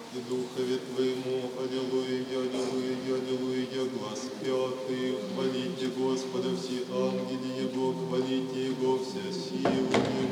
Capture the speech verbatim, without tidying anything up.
и Духове Твоему. Аллилуйя, аллилуйя, аллилуйя, глас пятый. Хвалите Господа все ангели Его, хвалите Его все силы.